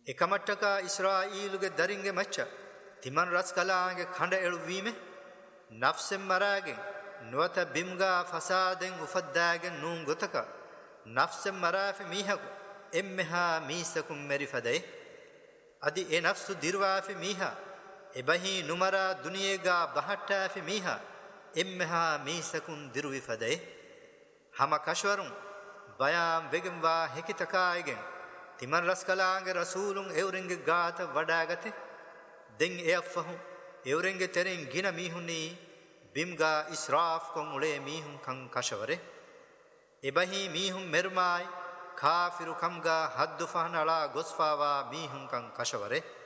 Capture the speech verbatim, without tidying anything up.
එකමට්ටක ඉස්රාඊලුගේ දරින්ගේ මච්ච තිමන් රස් කලාගේ කඬ එළුවීමේ නෆ්සෙන් මරාගෙන් නුවත බිම්ගා ෆසාදෙන් උෆද්දාගෙන් නූන් ගොතක නෆ්සෙන් මරාෆි මීහකු එම්මෙහා මීසකුම් මෙරිෆදේ අදි ඒ නෆ්සු දිර්වාෆි මීහා එබහි නුමරා දුනියේගා බහට්ටාෆි මීහා එම්මෙහා මීසකුම් දිරුවිෆදේ හම කෂවරුන් බයාම් වෙගෙම්වා හෙකිතකායගෙන් තිමන් රස් කලාගේ රසූලුන් එවුරින්ගේ ගාත වඩාගතේ දෙන් එයෆහු එවුරින්ගේ තෙරින් ගින මීහුනි බිම්ගා ඉස්රාෆ් කොන් උලේ මීහුන් කං කෂවරේ එබහි මීහුන් මෙර්මායි කාෆිරු කම්ගා හද්දු ෆහනලා ගොස්ෆාවා මීහුන් කං කෂවරේ